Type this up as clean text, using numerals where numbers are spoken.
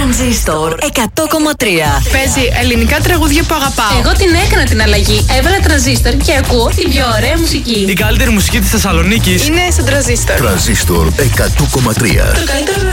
Τρανζίστορ 100,3. Παίζει ελληνικά τραγούδια που αγαπάω. Εγώ την έκανα την αλλαγή. Έβαλα τρανζίστορ και ακούω την πιο ωραία μουσική. Η καλύτερη μουσική της Θεσσαλονίκης Είναι στο Τρανζίστορ. Τρανζίστορ 100,3. Το καλύτερο